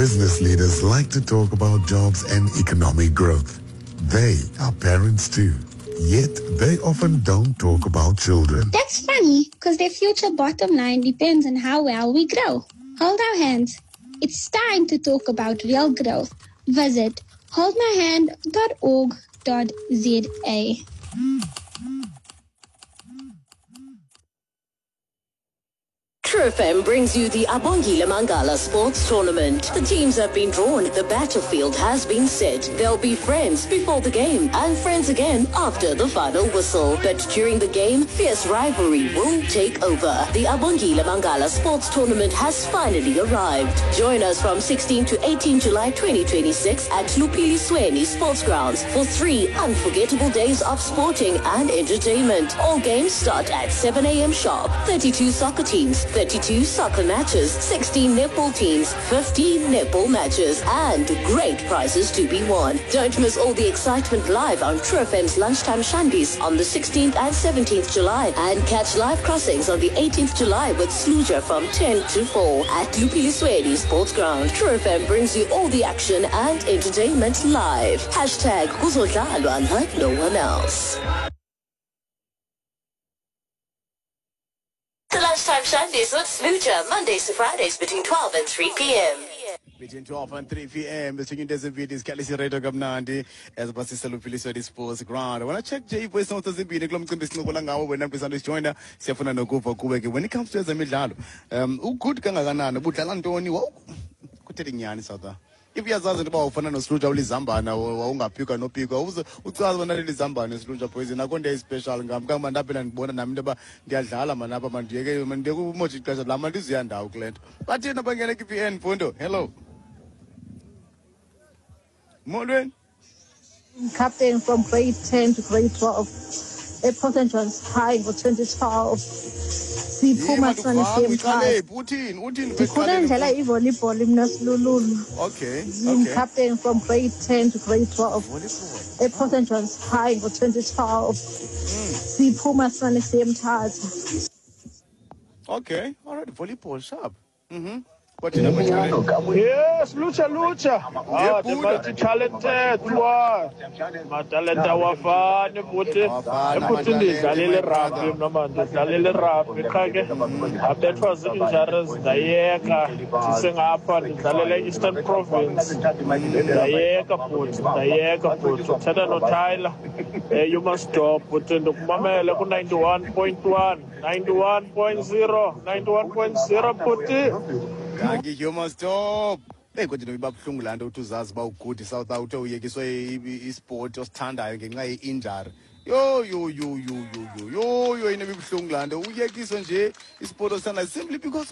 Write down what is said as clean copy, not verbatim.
Business leaders like to talk about jobs and economic growth. They are parents too. Yet they often don't talk about children. That's funny, because their future bottom line depends on how well we grow. Hold our hands. It's time to talk about real growth. Visit holdmyhand.org.za. True FM brings you the Abongile Mangala Sports Tournament. The teams have been drawn, the battlefield has been set. They'll be friends before the game and friends again after the final whistle. But during the game, fierce rivalry will take over. The Abongile Mangala Sports Tournament has finally arrived. Join us from 16 to 18 July 2026 at Lupili Sweni Sports Grounds for 3 unforgettable days of sporting and entertainment. All games start at 7 a.m. sharp. 32 soccer teams, 32 soccer matches, 16 netball teams, 15 netball matches, and great prizes to be won. Don't miss all the excitement live on True FM's Lunchtime Shandies on the 16th and 17th July, and catch live crossings on the 18th July with Sluja from 10 to 4 at Lupili Sweni Sports Ground. True FM brings you all the action and entertainment live. Hashtag kuzodlalwa like no one else. The Lunchtime Shandies with Sluja, Mondays to Fridays between 12 and 3 p.m. Between 12 and 3 p.m. The chicken doesn't beat is Kalisi Radio Gabnandi as Basis Lupili Sports Ground. When I check J voice notes in the Glum Kumbis when I'm presented joiner, Sefuna no go for Kubeki. When it comes to the Midlado, who could Kangana, Butalantoni, Kuterian Sota. If you are about Fernando Sluja Zamba now, Unga Puka no Puka, who's one Zamba and Sluja poison. I go special Gam and Apple and Bonamdaba, Diazala, Manapa, Mandiego, Mandego, Mochicas, Lamadizia and Auckland. But you know, Bangaki Fundo. Hello. Modern Captain from grade 10 to grade 12. A potential high for 2012. Siphuma sana siyemkhaya. Ngikudlala ivolleyball eMnasilulu. Okay. Captain from grade 10 to grade 12. A potential high for 2012. Siphuma sana siyemkhaya. Okay. All right. Volleyball sharp. What Yes, Lucha. The multi-talented one. Matalenta wafane futhi efuthi ndidlalile rugby noma ndidlalile rugby kake abethwa zinjares ndayeka sisengapha ndidlalele Eastern Province ndayeka futhi thatha no Tyler you must stop futhi ndikumamele ku 91.1 91.0 futhi you must stop. Hey, kodwa nobabhlungu lando uzazi ba ugudi South Out uyekiswe isport osithandayo ngenxa ye-injury. Yo inebibhlungu lando uyekiswe nje isport osithandayo simply because